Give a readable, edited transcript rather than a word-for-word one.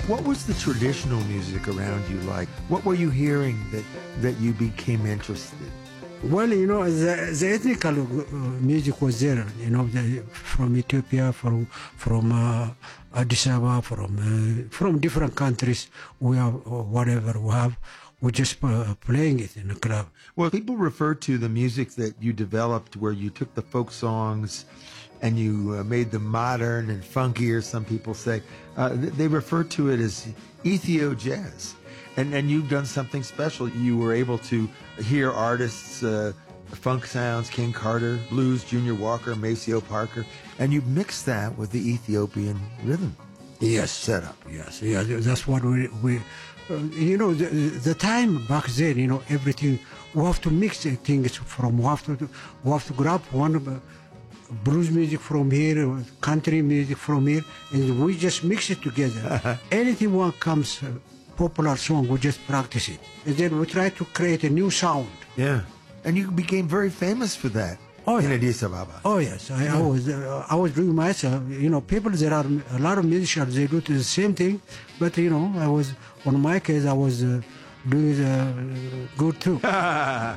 What was the traditional music around you like? What were you hearing that you became interested? Well, the ethnical music was there, from Ethiopia, from Addis Ababa, from different countries. We have whatever we have. We're just playing it in a club. Well, people refer to the music that you developed where you took the folk songs and you made them modern and funky, or some people say. They refer to it as Ethio jazz. And you've done something special. You were able to hear artists, funk sounds, King Carter, blues, Junior Walker, Maceo Parker, and you mixed that with the Ethiopian rhythm. Yes. Setup. Yes, yeah, that's what we the time back then, everything, we have to mix things we have to grab one blues music from here, country music from here, and we just mix it together. Anything one comes, popular song, we just practice it. And then we try to create a new sound. Yeah. And you became very famous for that. Oh, yeah. In Addis Ababa. Oh, yes. I was doing myself. People, there are a lot of musicians, they do the same thing. But, on my case, I was doing good too.